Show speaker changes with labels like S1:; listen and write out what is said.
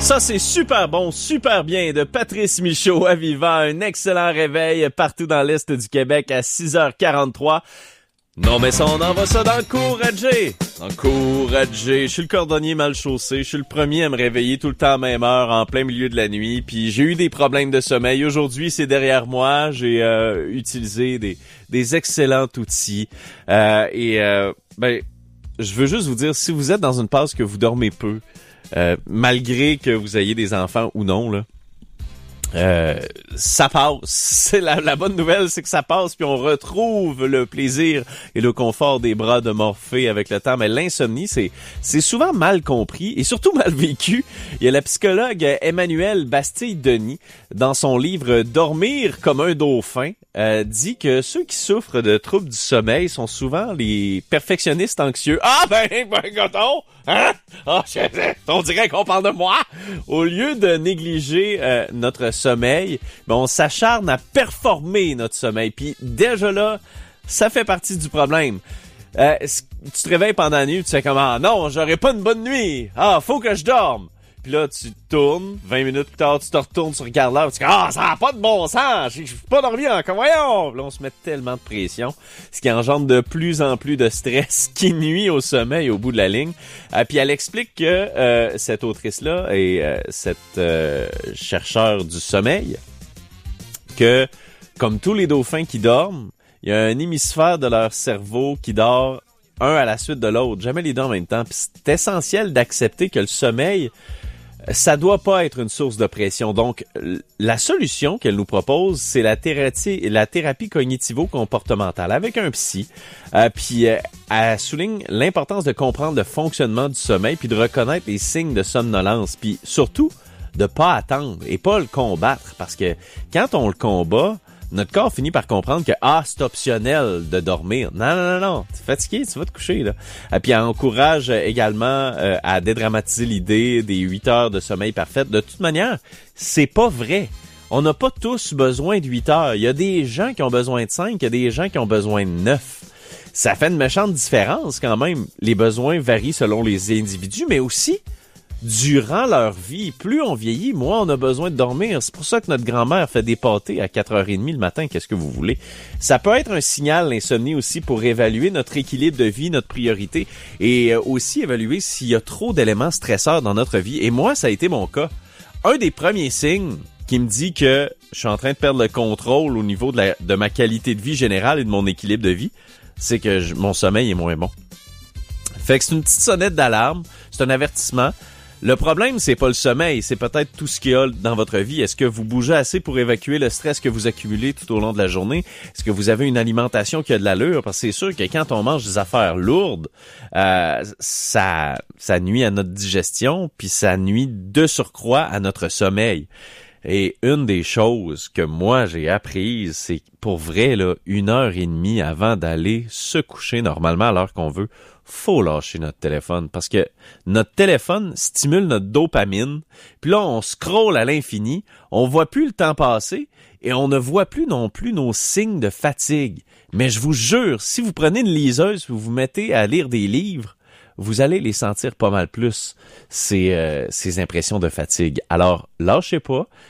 S1: Ça, c'est super bon, super bien de Patrice Michaud à Viva. Un excellent réveil partout dans l'Est du Québec à 6h43. Non, mais ça, on envoie ça dans le Encourager. Encourager. Je suis le cordonnier mal chaussé. Je suis le premier à me réveiller tout le temps à même heure, en plein milieu de la nuit. Puis j'ai eu des problèmes de sommeil. Aujourd'hui, c'est derrière moi. J'ai utilisé des excellents outils. Je veux juste vous dire, si vous êtes dans une phase que vous dormez peu, malgré que vous ayez des enfants ou non, là, ça passe. C'est la bonne nouvelle, c'est que ça passe, puis on retrouve le plaisir et le confort des bras de Morphée avec le temps. Mais l'insomnie, c'est souvent mal compris et surtout mal vécu. Il y a la psychologue Emmanuelle Bastille-Denis, dans son livre Dormir comme un dauphin, dit que ceux qui souffrent de troubles du sommeil sont souvent les perfectionnistes anxieux. Ah goton! Hein? On dirait qu'on parle de moi! Au lieu de négliger notre sommeil, on s'acharne à performer notre sommeil. Puis déjà là, ça fait partie du problème. Tu te réveilles pendant la nuit, tu fais comme « Ah non, j'aurai pas une bonne nuit! Ah, faut que je dorme! » Puis là, tu tournes, 20 minutes plus tard, tu te retournes, tu regardes l'heure, tu dis « Ah, ça n'a pas de bon sens! Je suis pas dormi encore, voyons! » Là, on se met tellement de pression, ce qui engendre de plus en plus de stress qui nuit au sommeil au bout de la ligne. Puis elle explique que cette autrice-là et cette chercheur du sommeil, que comme tous les dauphins qui dorment, il y a un hémisphère de leur cerveau qui dort un à la suite de l'autre, jamais les deux en même temps. Puis c'est essentiel d'accepter que le sommeil, ça doit pas être une source de pression. Donc, la solution qu'elle nous propose, c'est la thérapie cognitivo-comportementale avec un psy. Puis, elle souligne l'importance de comprendre le fonctionnement du sommeil puis de reconnaître les signes de somnolence. Puis, surtout, de pas attendre et pas le combattre. Parce que quand on le combat, notre corps finit par comprendre que c'est optionnel de dormir. Non. T'es fatigué, tu vas te coucher, là. Puis elle encourage également à dédramatiser l'idée des 8 heures de sommeil parfaite. De toute manière, c'est pas vrai. On n'a pas tous besoin de 8 heures. Il y a des gens qui ont besoin de 5, il y a des gens qui ont besoin de 9. Ça fait une méchante différence quand même. Les besoins varient selon les individus, mais aussi durant leur vie. Plus on vieillit, moins on a besoin de dormir. C'est pour ça que notre grand-mère fait des pâtés à 4h30 le matin. Qu'est-ce que vous voulez? Ça peut être un signal, l'insomnie aussi, pour évaluer notre équilibre de vie, notre priorité, et aussi évaluer s'il y a trop d'éléments stresseurs dans notre vie. Et moi, ça a été mon cas. Un des premiers signes qui me dit que je suis en train de perdre le contrôle au niveau de ma qualité de vie générale et de mon équilibre de vie, c'est que mon sommeil est moins bon. Fait que c'est une petite sonnette d'alarme, c'est un avertissement. Le problème, c'est pas le sommeil, c'est peut-être tout ce qu'il y a dans votre vie. Est-ce que vous bougez assez pour évacuer le stress que vous accumulez tout au long de la journée? Est-ce que vous avez une alimentation qui a de l'allure? Parce que c'est sûr que quand on mange des affaires lourdes, ça nuit à notre digestion, puis ça nuit de surcroît à notre sommeil. Et une des choses que moi j'ai apprises, c'est pour vrai, là, 1h30 avant d'aller se coucher normalement à l'heure qu'on veut, faut lâcher notre téléphone parce que notre téléphone stimule notre dopamine. Puis là, on scrolle à l'infini, on voit plus le temps passer et on ne voit plus non plus nos signes de fatigue. Mais je vous jure, si vous prenez une liseuse et vous vous mettez à lire des livres, vous allez les sentir pas mal plus, ces impressions de fatigue. Alors, lâchez pas.